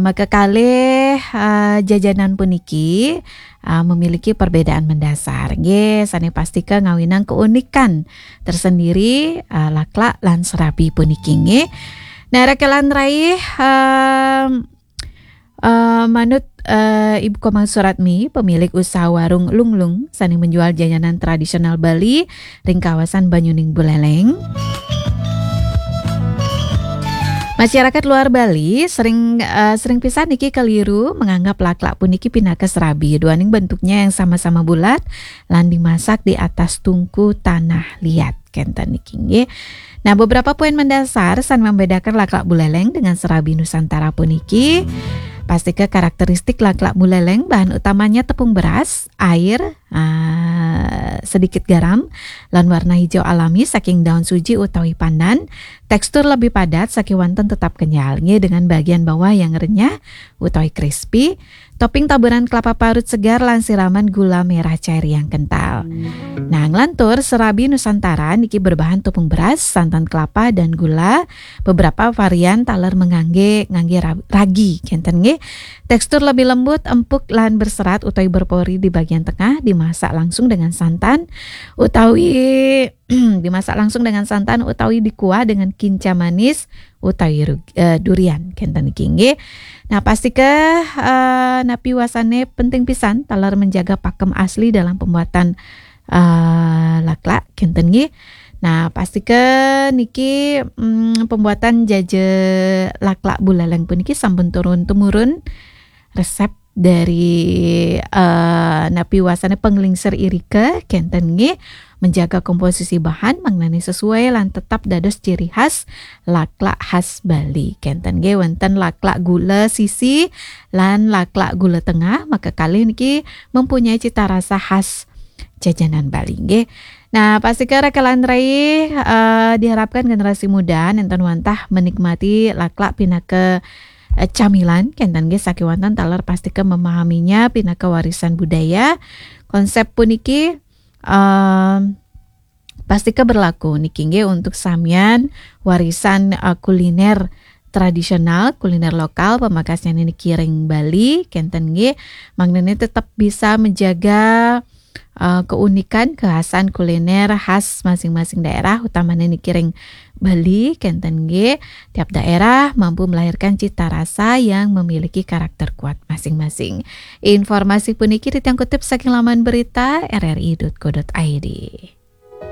maka kalih jajanan puniki memiliki perbedaan mendasar. Nggih, sane pastika ngawinang keunikan tersendiri laklak lan serabi puniki nggih. Nah, rekelan raih manut Ibu Komang Suratmi, pemilik usaha warung Lunglung, sani menjual jajanan tradisional Bali ring kawasan Banyuning Buleleng. Masyarakat luar Bali sering pisan niki keliru menganggap laklak puniki pinaka serabi. Duaning bentuknya yang sama-sama bulat lan dimasak di atas tungku tanah liat kenten niki nggih. Nah, beberapa poin mendasar san membedakan laklak buleleng dengan serabi Nusantara puniki. Pastikan karakteristik laklak buleleng, bahan utamanya tepung beras, air, sedikit garam, lan warna hijau alami saking daun suji utawi pandan. Tekstur lebih padat saking wonten tetap kenyal dengan bagian bawah yang renyah utawi crispy. Topping taburan kelapa parut segar lan siraman gula merah cair yang kental. Nah, nglantur serabi Nusantara niki berbahan tepung beras, santan kelapa dan gula. Beberapa varian taler ngangge ragi kenten nggih. Tekstur lebih lembut, empuk lan berserat utawi berpori di bagian tengah, dimasak langsung dengan santan utawi dikuah dengan kinca manis utawi durian kenten iki nggih. Nah, pastika napi wasane penting pisan talar menjaga pakem asli dalam pembuatan laklak kenten nggih. Nah, pastika niki pembuatan jaje laklak buleleng puniki sampun turun temurun resep dari napi wasane penglingsir irike kenten nggih, menjaga komposisi bahan mangnani sesuai lan tetap dados ciri khas laklak khas Bali kenten nggih. Wonten laklak gula sisi lan laklak gula tengah, maka kali niki mempunyai cita rasa khas jajanan Bali nggih. Nah, pastikan rekelan raih diharapkan generasi muda nenten wantah menikmati laklak pinaka camilan kenten nggih saking wonten taler pastikan memahaminya pinaka warisan budaya. Konsep puniki pastikan berlaku niki nggih untuk samian warisan kuliner tradisional, kuliner lokal pemakasnya niki ring Bali kenten nggih. Mangnene tetap bisa menjaga keunikan kekhasan kuliner khas masing-masing daerah, utamanya niki ring Bali kenten nggih. Tiap daerah mampu melahirkan cita rasa yang memiliki karakter kuat masing-masing. Informasi puniki ditangkutip saking laman berita rri.co.id.